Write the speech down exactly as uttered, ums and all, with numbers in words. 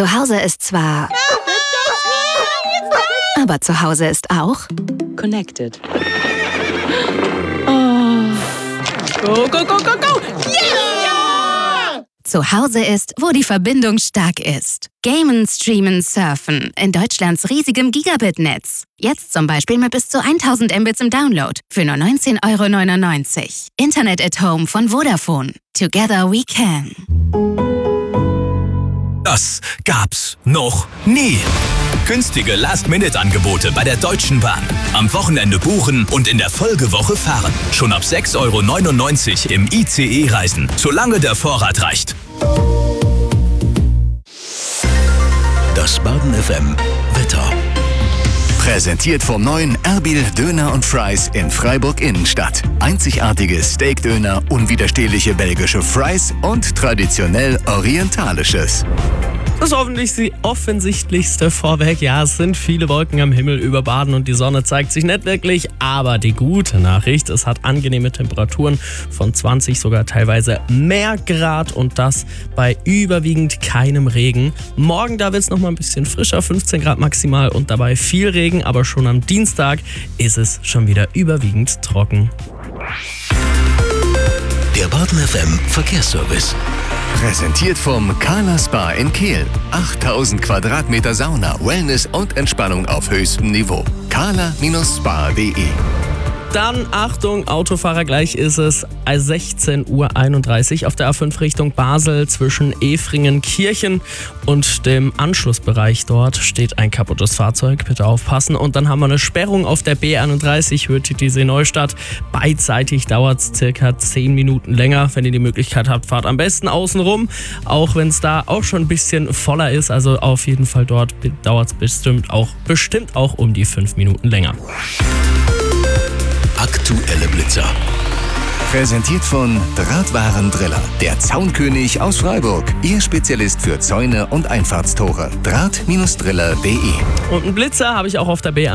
Zu Hause ist zwar... Aber zu Hause ist auch... Connected. Oh. Go, go, go, go, go! Yeah! Zu Hause ist, wo die Verbindung stark ist. Gamen, Streamen, Surfen in Deutschlands riesigem Gigabit-Netz. Jetzt zum Beispiel mit bis zu tausend Mbits im Download für nur neunzehn Euro neunundneunzig. Internet at Home von Vodafone. Together we can. Das gab's noch nie. Günstige Last-Minute-Angebote bei der Deutschen Bahn. Am Wochenende buchen und in der Folgewoche fahren. Schon ab sechs Euro neunundneunzig im I C E reisen, solange der Vorrat reicht. Das Baden F M Wetter. Präsentiert vom neuen Erbil Döner und Fries in Freiburg Innenstadt. Einzigartige Steakdöner, unwiderstehliche belgische Fries und traditionell orientalisches. Das ist hoffentlich die offensichtlichste vorweg. Ja, es sind viele Wolken am Himmel über Baden und die Sonne zeigt sich nicht wirklich. Aber die gute Nachricht, es hat angenehme Temperaturen von zwanzig, sogar teilweise mehr Grad und das bei überwiegend keinem Regen. Morgen, da wird es nochmal ein bisschen frischer, fünfzehn Grad maximal und dabei viel Regen. Aber schon am Dienstag ist es schon wieder überwiegend trocken. Der Baden F M Verkehrsservice. Präsentiert vom Kala Spa in Kehl. achttausend Quadratmeter Sauna, Wellness und Entspannung auf höchstem Niveau. kala Spa punkt de. Dann, Achtung, Autofahrer, gleich ist es sechzehn Uhr einunddreißig auf der A fünf Richtung Basel zwischen Efringen-Kirchen und dem Anschlussbereich. Dort steht ein kaputtes Fahrzeug, bitte aufpassen. Und dann haben wir eine Sperrung auf der B einunddreißig, Höhe Titisee Neustadt. Beidseitig dauert es circa zehn Minuten länger. Wenn ihr die Möglichkeit habt, fahrt am besten außen rum, auch wenn es da auch schon ein bisschen voller ist. Also auf jeden Fall dort dauert es bestimmt auch, bestimmt auch um die fünf Minuten länger. Aktuelle Blitzer. Präsentiert von Drahtwarendriller, der Zaunkönig aus Freiburg. Ihr Spezialist für Zäune und Einfahrtstore. Draht Driller punkt de. Und einen Blitzer habe ich auch auf der B